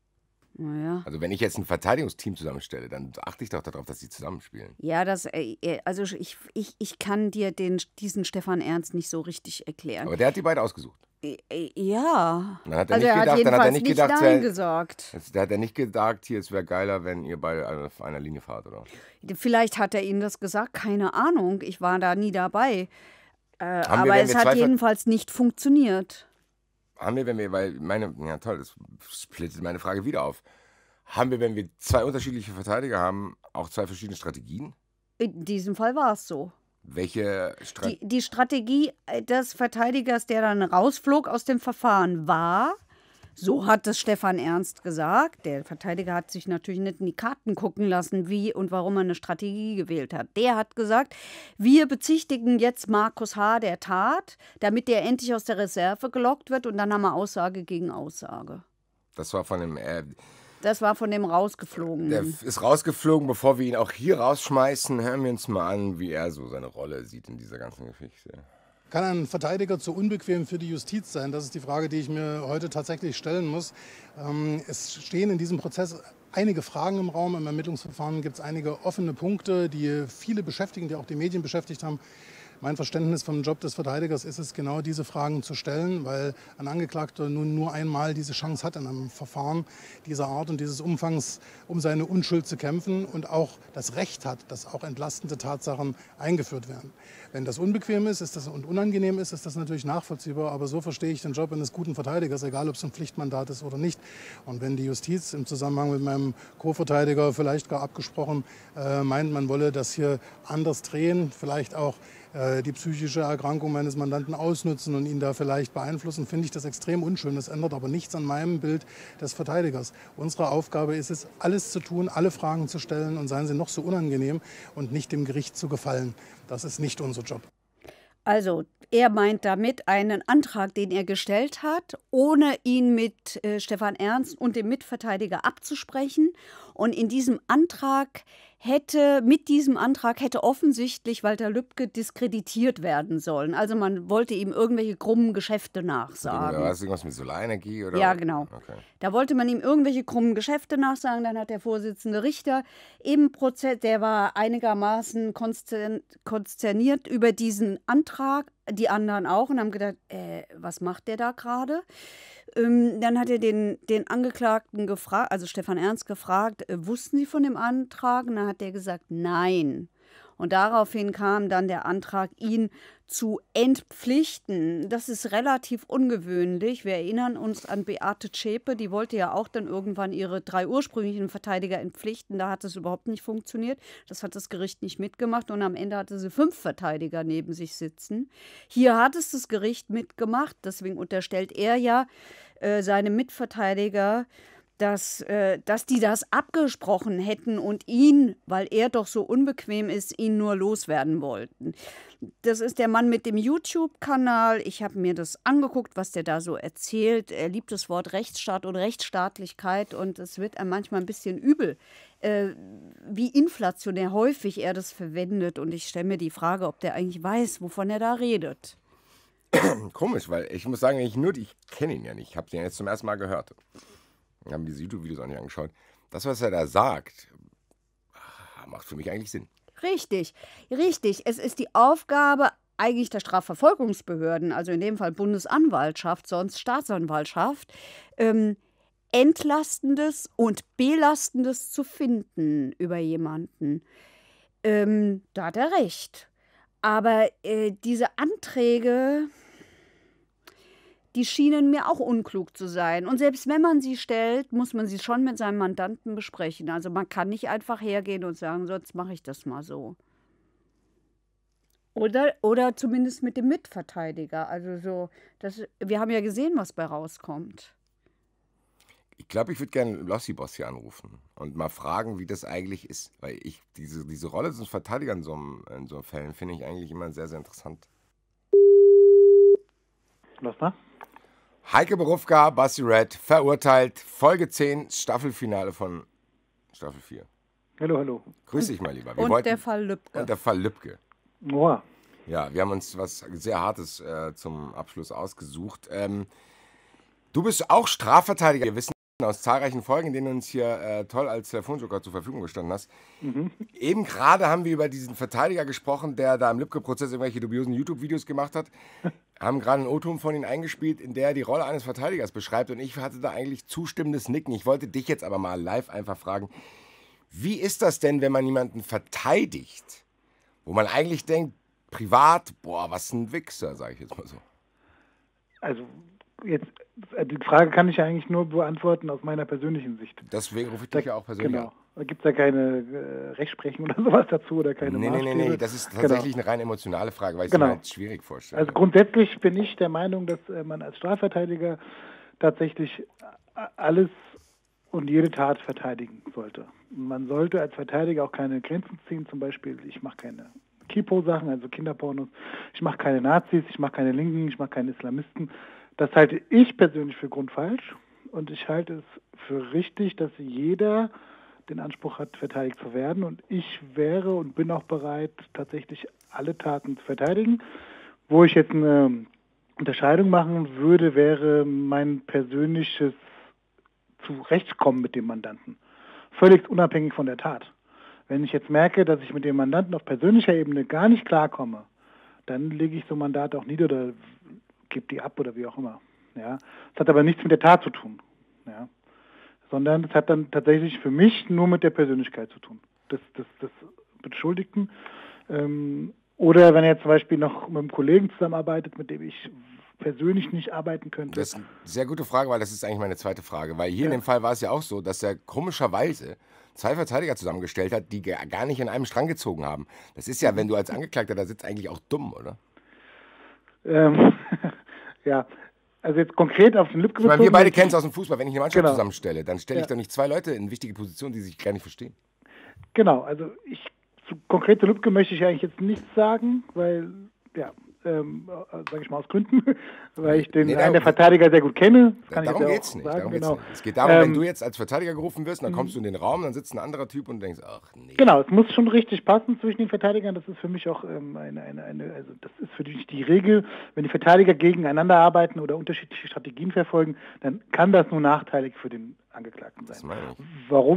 A: Naja.
B: Also wenn ich jetzt ein Verteidigungsteam zusammenstelle, dann achte ich doch darauf, dass sie zusammenspielen.
A: Ja, das, äh, äh, also ich, ich, ich kann dir den, diesen Stefan Ernst nicht so richtig erklären.
B: Aber der hat die beide ausgesucht.
A: Äh, äh, ja.
B: Dann hat er
A: Also
B: nicht
A: er hat
B: gedacht, dann hat er
A: jedenfalls
B: nicht
A: nicht
B: gedacht,
A: Nein
B: wer-
A: gesagt.
B: Jetzt, der hat ja nicht gedacht, hier, es wäre geiler, wenn ihr beide auf einer Linie fahrt, oder?
A: Vielleicht hat er Ihnen das gesagt, keine Ahnung. Ich war da nie dabei. Äh,
B: wir,
A: aber
B: wenn
A: es
B: wir
A: hat
B: zwei Ver-
A: jedenfalls nicht funktioniert.
B: Haben wir, wenn wir, weil meine, ja toll, das splittet meine Frage wieder auf. Haben wir, wenn wir zwei unterschiedliche Verteidiger haben, auch zwei verschiedene Strategien?
A: In diesem Fall war es so.
B: Welche Strategie?
A: Die, die Strategie des Verteidigers, der dann rausflog aus dem Verfahren, war, so hat es Stefan Ernst gesagt, der Verteidiger hat sich natürlich nicht in die Karten gucken lassen, wie und warum er eine Strategie gewählt hat. Der hat gesagt, wir bezichtigen jetzt Markus H. der Tat, damit der endlich aus der Reserve gelockt wird und dann haben wir Aussage gegen Aussage.
B: Das war von dem, äh,
A: Das war von dem rausgeflogen.
B: der ist rausgeflogen, bevor wir ihn auch hier rausschmeißen. Hören wir uns mal an, wie er so seine Rolle sieht in dieser ganzen Geschichte.
C: Kann ein Verteidiger zu unbequem für die Justiz sein? Das ist die Frage, die ich mir heute tatsächlich stellen muss. Ähm, es stehen in diesem Prozess einige Fragen im Raum. Im Ermittlungsverfahren gibt es einige offene Punkte, die viele beschäftigen, die auch die Medien beschäftigt haben. Mein Verständnis vom Job des Verteidigers ist es, genau diese Fragen zu stellen, weil ein Angeklagter nun nur einmal diese Chance hat, in einem Verfahren dieser Art und dieses Umfangs um seine Unschuld zu kämpfen und auch das Recht hat, dass auch entlastende Tatsachen eingeführt werden. Wenn das unbequem ist, ist das und unangenehm ist, ist das natürlich nachvollziehbar, aber so verstehe ich den Job eines guten Verteidigers, egal ob es ein Pflichtmandat ist oder nicht. Und wenn die Justiz im Zusammenhang mit meinem Co-Verteidiger vielleicht gar abgesprochen äh, meint, man wolle das hier anders drehen, vielleicht auch äh, die psychische Erkrankung meines Mandanten ausnutzen und ihn da vielleicht beeinflussen, finde ich das extrem unschön. Das ändert aber nichts an meinem Bild des Verteidigers. Unsere Aufgabe ist es, alles zu tun, alle Fragen zu stellen und seien sie noch so unangenehm und nicht dem Gericht zu gefallen. Das ist nicht unser Job.
A: Also, er meint damit einen Antrag, den er gestellt hat, ohne ihn mit äh, Stefan Ernst und dem Mitverteidiger abzusprechen. Und in diesem Antrag hätte, mit diesem Antrag hätte offensichtlich Walter Lübcke diskreditiert werden sollen. Also man wollte ihm irgendwelche krummen Geschäfte nachsagen.
B: Oder was, irgendwas mit Solarenergie? Oder?
A: Ja, genau. Okay. Da wollte man ihm irgendwelche krummen Geschäfte nachsagen. Dann hat der Vorsitzende Richter im Prozess, der war einigermaßen konsterniert über diesen Antrag, die anderen auch, und haben gedacht, äh, was macht der da gerade? Ähm, dann hat er den, den Angeklagten gefragt, also Stefan Ernst gefragt, äh, wussten Sie von dem Antrag? Und dann hat der gesagt, nein. Und daraufhin kam dann der Antrag, ihn zu entpflichten. Das ist relativ ungewöhnlich. Wir erinnern uns an Beate Zschäpe, die wollte ja auch dann irgendwann ihre drei ursprünglichen Verteidiger entpflichten. Da hat es überhaupt nicht funktioniert. Das hat das Gericht nicht mitgemacht und am Ende hatte sie fünf Verteidiger neben sich sitzen. Hier hat es das Gericht mitgemacht, deswegen unterstellt er ja äh, seinem Mitverteidiger, Dass, äh, dass die das abgesprochen hätten und ihn, weil er doch so unbequem ist, ihn nur loswerden wollten. Das ist der Mann mit dem YouTube-Kanal. Ich habe mir das angeguckt, was der da so erzählt. Er liebt das Wort Rechtsstaat und Rechtsstaatlichkeit und es wird einem manchmal ein bisschen übel, äh, wie inflationär häufig er das verwendet. Und ich stelle mir die Frage, ob der eigentlich weiß, wovon er da redet.
B: Komisch, weil ich muss sagen, ich, nur, ich kenne ihn ja nicht. Ich habe den jetzt zum ersten Mal gehört. Wir haben diese YouTube-Videos auch nicht angeschaut. Das, was er da sagt, macht für mich eigentlich Sinn.
A: Richtig, richtig. Es ist die Aufgabe eigentlich der Strafverfolgungsbehörden, also in dem Fall Bundesanwaltschaft, sonst Staatsanwaltschaft, ähm, Entlastendes und Belastendes zu finden über jemanden. Ähm, da hat er recht. Aber äh, diese Anträge, die schienen mir auch unklug zu sein. Und selbst wenn man sie stellt, muss man sie schon mit seinem Mandanten besprechen. Also man kann nicht einfach hergehen und sagen, so, jetzt mache ich das mal so. Oder, oder zumindest mit dem Mitverteidiger. Also so, das, wir haben ja gesehen, was bei rauskommt.
B: Ich glaube, ich würde gerne Lossi-Boss hier anrufen und mal fragen, wie das eigentlich ist. Weil ich diese, diese Rolle des Verteidigers in so, einem, in so Fällen finde ich eigentlich immer sehr, sehr interessant.
D: Was da?
B: Heike Borufka, Basti Red, verurteilt, Folge zehn, Staffelfinale von Staffel vier.
D: Hallo, hallo.
B: Grüß dich mal lieber. Wir
A: und
B: wollten,
A: der Fall Lübcke.
B: Und der Fall Lübcke.
D: Oha.
B: Ja, wir haben uns was sehr Hartes äh, zum Abschluss ausgesucht. Ähm, du bist auch Strafverteidiger. Wir wissen aus zahlreichen Folgen, in denen du uns hier äh, toll als Telefonjoker zur Verfügung gestanden hast. Mhm. Eben gerade haben wir über diesen Verteidiger gesprochen, der da im Lübcke-Prozess irgendwelche dubiosen YouTube-Videos gemacht hat. Haben gerade einen O-Ton von ihm eingespielt, in der er die Rolle eines Verteidigers beschreibt. Und ich hatte da eigentlich zustimmendes Nicken. Ich wollte dich jetzt aber mal live einfach fragen, wie ist das denn, wenn man jemanden verteidigt, wo man eigentlich denkt, privat, boah, was ein Wichser, sage ich jetzt mal so.
D: Also jetzt, die Frage kann ich ja eigentlich nur beantworten aus meiner persönlichen Sicht.
B: Deswegen rufe ich dich da, ja auch persönlich
D: genau.
B: an.
D: Da gibt es ja keine äh, Rechtsprechung oder sowas dazu oder keine
B: Nee, nee, nee, nee, das ist tatsächlich genau. eine rein emotionale Frage, weil ich
D: genau.
B: es mir halt schwierig vorstelle.
D: Also grundsätzlich bin ich der Meinung, dass äh, man als Strafverteidiger tatsächlich alles und jede Tat verteidigen sollte. Man sollte als Verteidiger auch keine Grenzen ziehen, zum Beispiel, ich mache keine Kipo-Sachen, also Kinderpornos, ich mache keine Nazis, ich mache keine Linken, ich mache keine Islamisten. Das halte ich persönlich für grundfalsch und ich halte es für richtig, dass jeder den Anspruch hat, verteidigt zu werden. Und ich wäre und bin auch bereit, tatsächlich alle Taten zu verteidigen. Wo ich jetzt eine Unterscheidung machen würde, wäre mein persönliches Zurechtkommen mit dem Mandanten. Völlig unabhängig von der Tat. Wenn ich jetzt merke, dass ich mit dem Mandanten auf persönlicher Ebene gar nicht klarkomme, dann lege ich so ein Mandat auch nieder oder gebe die ab oder wie auch immer. Ja. Das hat aber nichts mit der Tat zu tun. Ja. Sondern es hat dann tatsächlich für mich nur mit der Persönlichkeit zu tun, des, des, des Beschuldigten. Ähm, oder wenn er zum Beispiel noch mit einem Kollegen zusammenarbeitet, mit dem ich persönlich nicht arbeiten könnte?
B: Das ist eine sehr gute Frage, weil das ist eigentlich meine zweite Frage. Weil hier ja. in dem Fall war es ja auch so, dass er komischerweise zwei Verteidiger zusammengestellt hat, die gar nicht in einem Strang gezogen haben. Das ist ja, wenn du als Angeklagter da sitzt, eigentlich auch dumm, oder?
D: Ähm, ja, also jetzt konkret auf den Lübcke
B: bezogen. Ich meine, wir beide kennen es aus dem Fußball. Wenn ich eine Mannschaft genau. zusammenstelle, dann stelle ich ja. doch nicht zwei Leute in wichtige Positionen, die sich gar nicht verstehen.
D: Genau, also ich zu konkret zu Lübcke möchte ich eigentlich jetzt nichts sagen, weil, ja, ähm, sage ich mal aus Gründen, weil ich den nee, einen der Verteidiger sehr gut kenne.
B: Kann darum geht es nicht. Darum genau. nicht. Es geht darum, ähm, wenn du jetzt als Verteidiger gerufen wirst, dann kommst du in den Raum, dann sitzt ein anderer Typ und denkst, ach nee.
D: Genau, es muss schon richtig passen zwischen den Verteidigern. Das ist für mich auch ähm, eine, eine, eine, also das ist für mich die Regel. Wenn die Verteidiger gegeneinander arbeiten oder unterschiedliche Strategien verfolgen, dann kann das nur nachteilig für den Angeklagten sein.
B: Das meine ich.
D: Warum